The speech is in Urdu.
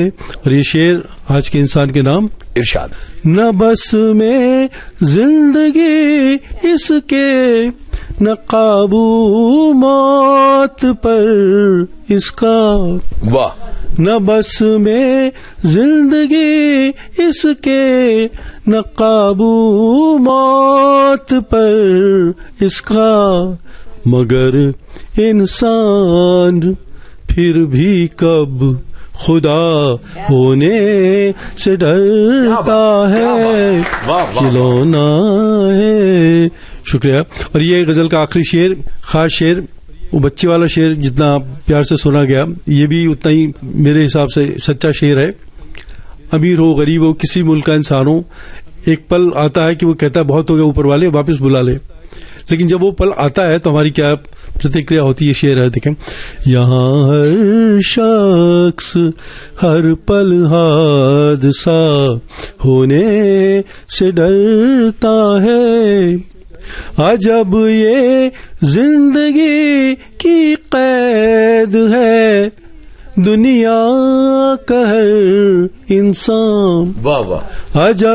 اور یہ شعر آج کے انسان کے نام. ارشاد. نہ بس میں زندگی اس کے نہ قابو موت پر اس کا. واہ. نہ بس میں زندگی اس کے نہ قابو موت پر اس کا. مگر انسان پھر بھی کب خدا ہونے سے ڈرتا ہے کھلونا ہے. شکریہ. اور یہ غزل کا آخری شعر، خاص شعر، وہ بچے والا شعر جتنا پیار سے سنا گیا، یہ بھی اتنا ہی میرے حساب سے سچا شعر ہے. امیر ہو غریب ہو کسی ملک کا انسان ہو، ایک پل آتا ہے کہ وہ کہتا ہے بہت ہو گیا اوپر والے واپس بلا لے، لیکن جب وہ پل آتا ہے تو ہماری کیا پرتکریا ہوتی ہے. شعر ہے دیکھیں. یہاں ہر شخص ہر پل حادثہ ہونے سے ڈرتا ہے. عجب یہ زندگی کی قید ہے دنیا کا ہر انسان. واہ واہ. عجب